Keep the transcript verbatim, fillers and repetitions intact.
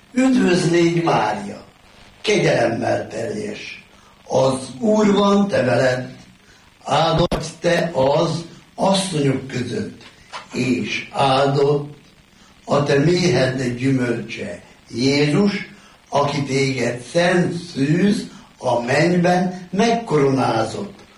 Üdvözlégy Mária, kegyelemmel teljes, az Úr van te veled, áldott te az asszonyok között, és áldott a te méhed gyümölcse, Jézus, aki téged szent szűz a mennyben megkoronázott.